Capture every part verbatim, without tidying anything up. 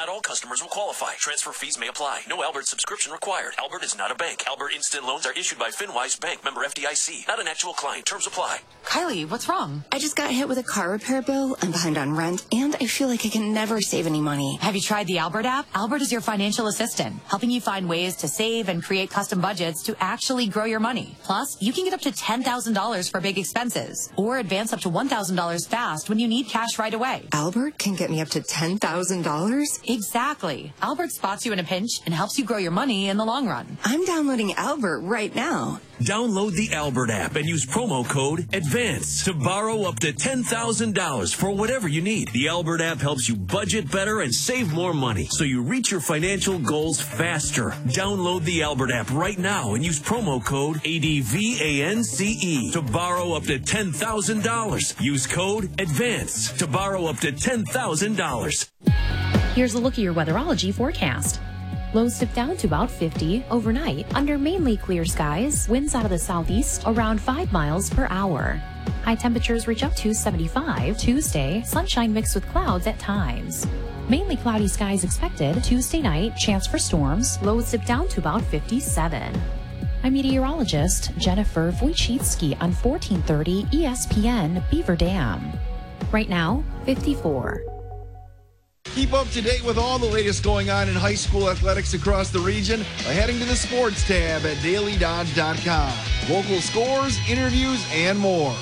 Not all customers will qualify. Transfer fees may apply. No Albert subscription required. Albert is not a bank. Albert Instant Loans are issued by FinWise Bank, member F D I C. Not an actual client. Terms apply. Kylie, what's wrong? I just got hit with a car repair bill. I'm behind on rent, and I feel like I can never save any money. Have you tried the Albert app? Albert is your financial assistant, helping you find ways to save and create custom budgets to actually grow your money. Plus, you can get up to ten thousand dollars for big expenses, or advance up to one thousand dollars fast when you need cash right away. Albert can get me up to ten thousand dollars? Exactly. Albert spots you in a pinch and helps you grow your money in the long run. I'm downloading Albert right now. Download the Albert app and use promo code ADVANCE to borrow up to ten thousand dollars for whatever you need. The Albert app helps you budget better and save more money so you reach your financial goals faster. Download the Albert app right now and use promo code ADVANCE to borrow up to ten thousand dollars. Use code ADVANCE to borrow up to ten thousand dollars. Here's a look at your weatherology forecast. Lows dip down to about fifty overnight under mainly clear skies. Winds out of the southeast around five miles per hour. High temperatures reach up to seventy-five. Tuesday, sunshine mixed with clouds at times. Mainly cloudy skies expected. Tuesday night, chance for storms. Lows dip down to about fifty-seven. I'm meteorologist Jennifer Wojcicki on fourteen thirty E S P N Beaver Dam. Right now, fifty-four. Keep up to date with all the latest going on in high school athletics across the region by heading to the sports tab at daily dodge dot com. Local scores, interviews, and more.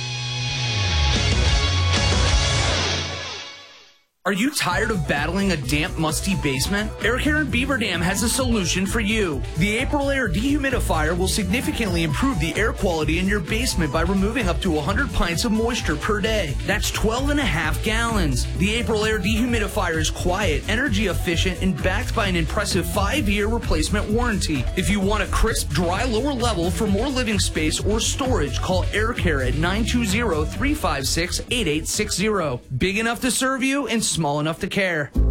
Are you tired of battling a damp, musty basement? Air Care in Beaver Dam has a solution for you. The April Air Dehumidifier will significantly improve the air quality in your basement by removing up to one hundred pints of moisture per day. That's twelve and a half gallons. The April Air Dehumidifier is quiet, energy efficient, and backed by an impressive five-year replacement warranty. If you want a crisp, dry lower level for more living space or storage, call Air Care at nine two zero, three five six, eight eight six zero. Big enough to serve you and small enough to care.